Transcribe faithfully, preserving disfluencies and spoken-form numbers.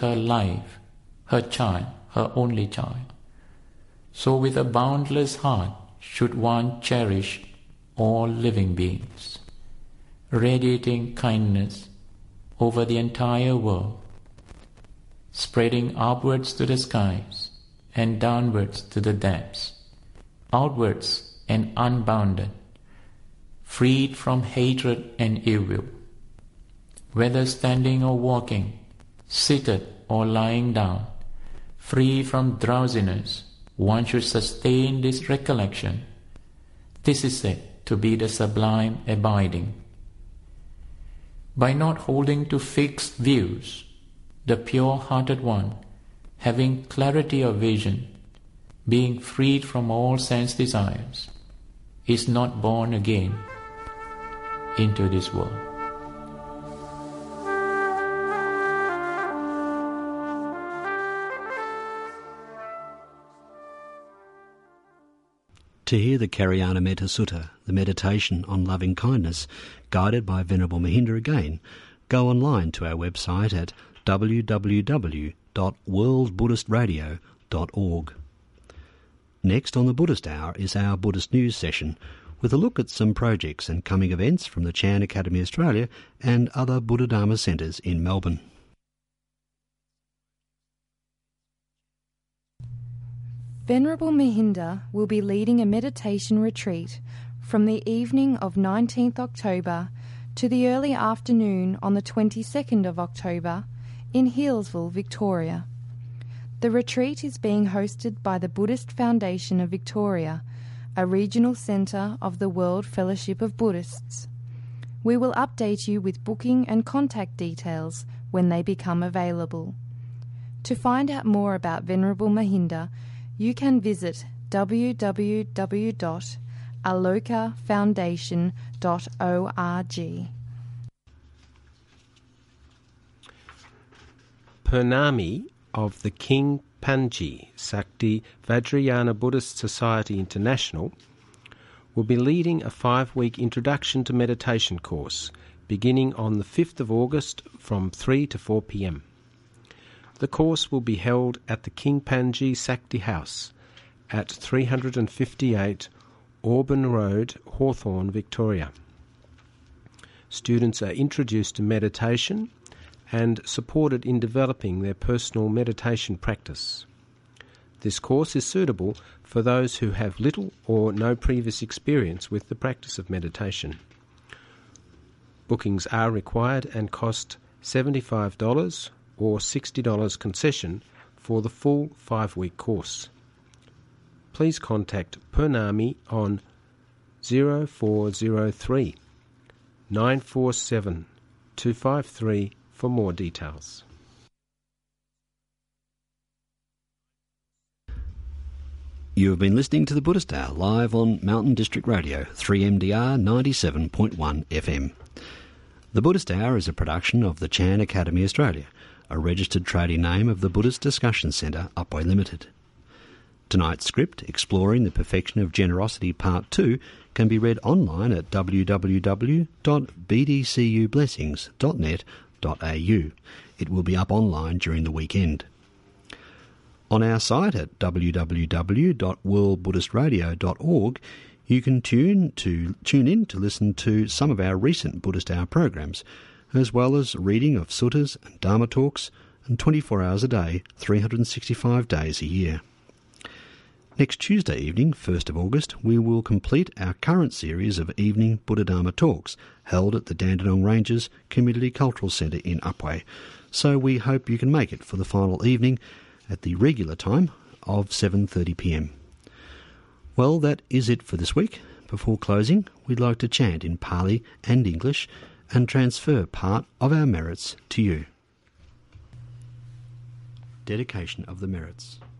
her life, her child, her only child. So with a boundless heart should one cherish all living beings, radiating kindness over the entire world, spreading upwards to the skies and downwards to the depths, outwards and unbounded, freed from hatred and evil. Whether standing or walking, seated or lying down, free from drowsiness, one should sustain this recollection. This is said to be the sublime abiding. By not holding to fixed views, the pure-hearted one, having clarity of vision, being freed from all sense desires, is not born again into this world. To hear the Karyana Metta Sutta, the meditation on loving kindness, guided by Venerable Mahinda again, go online to our website at w w w dot world buddhist radio dot org. Next on the Buddhist Hour is our Buddhist News session, with a look at some projects and coming events from the Chan Academy Australia and other Buddha Dharma centres in Melbourne. Venerable Mahinda will be leading a meditation retreat from the evening of nineteenth October to the early afternoon on the twenty-second of October in Healesville, Victoria. The retreat is being hosted by the Buddhist Foundation of Victoria, a regional centre of the World Fellowship of Buddhists. We will update you with booking and contact details when they become available. To find out more about Venerable Mahinda, you can visit w w w dot aloka foundation dot org. Purnami of the King Panji Sakti Vajrayana Buddhist Society International will be leading a five-week introduction to meditation course beginning on the fifth of August from three to four p m. The course will be held at the King Panji Sakti House at three hundred fifty-eight Auburn Road, Hawthorne, Victoria. Students are introduced to meditation and supported in developing their personal meditation practice. This course is suitable for those who have little or no previous experience with the practice of meditation. Bookings are required and cost seventy-five dollars or sixty dollars concession for the full five-week course. Please contact Purnami on zero four zero three, nine four seven, two five three for more details. You have been listening to the Buddhist Hour live on Mountain District Radio, three M D R ninety-seven point one F M. The Buddhist Hour is a production of the Chan Academy Australia, a registered trading name of the Buddhist Discussion Centre, Upwey Limited. Tonight's script, Exploring the Perfection of Generosity Part two, can be read online at w w w dot b d c u blessings dot net dot a u. It will be up online during the weekend. On our site at w w w dot world buddhist radio dot org, you can tune to tune in to listen to some of our recent Buddhist Hour programs, as well as reading of suttas and dharma talks, and twenty-four hours a day, three hundred sixty-five days a year. Next Tuesday evening, first of August, we will complete our current series of evening Buddha Dharma talks held at the Dandenong Ranges Community Cultural Centre in Upwey, so we hope you can make it for the final evening at the regular time of seven thirty p m. Well, that is it for this week. Before closing, we'd like to chant in Pali and English and transfer part of our merits to you. Dedication of the merits.